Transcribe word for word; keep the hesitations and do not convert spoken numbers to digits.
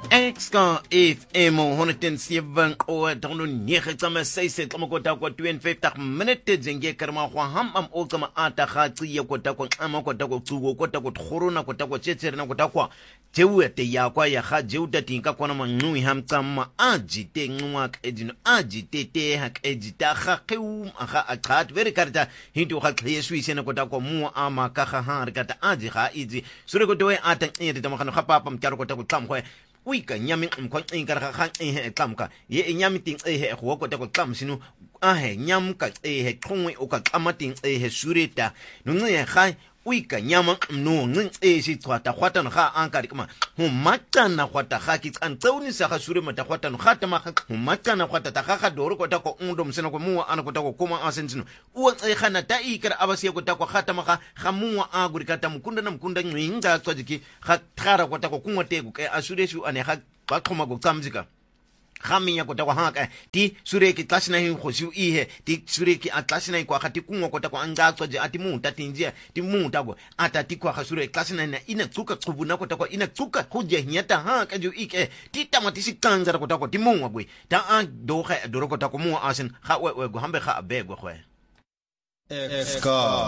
Exka F M honderdseven o dono nege tsama seise tsama kota kwa fifty minute jenge karma kwa ham am o tsama ata ga tsiye kota kwa ama kota kwa tsugo kota kwa khorona kota kwa tsetserena kota kwa jewe te ya kwa ya ga jewe ta tinka kwana manui ham tsama ajite nwa ka edino ajite te ha ka edita ga qeum ga aqat very karta hinto ga qeyesu isena kota kwa mu ama ka ga ha rikata aji ga izi sure kota we ata ngere tamagano ga papa mtaro kota kwa tsamkwe Wika nyami mkwa ingara khan ehe kamka ye nyami ting ehe ho ko ta ko kam sinu ahe nyam ka ehe khongwe o ka kamating ehe sureta no nge kha wika nyama no nge e si twata khwata no kha ankari kama ho matana khwata kha ki tsan tsauni sa kha sure mata khwata no khata ma kha ho matana khwata ta kha kha doro ko ta ko undo msena ko muwa ana ko ta ko koma asensino o e khana ta ikara abasi ko ta ko khata ma kha kha muwa a guri kata mukunda na mukunda ngwinga tswajiki kha thara ko ta ko kungwa te ku ke asure shu ane kha ba khoma go tsamzika Khaminya kota kwa haka ti sureki klasina hin khosi ihe ti sureki atlasina kwa khati kunwa kota kwa angatswa je ati munta tinjia ti munta go ata ti kwa khasure klasina na ina tsuka tsubuna kota kwa ina tsuka khuje nyata ha ka ju ike ti tamati sikanza kota kwa ti munwa gwe ta an do kha do kota kwa munwa asen kha we we go hambe kha be go khwe Exka